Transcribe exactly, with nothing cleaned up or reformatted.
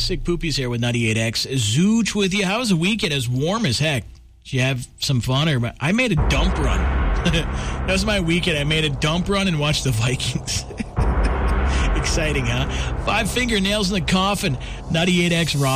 Sick Poopies here with ninety-eight X. Zooch with you. How was the weekend? It was warm as heck. Did you have some fun? Or I made a dump run. That was my weekend. I made a dump run and watched the Vikings. Exciting, huh? Five fingernails in the coffin. ninety-eight X Rock.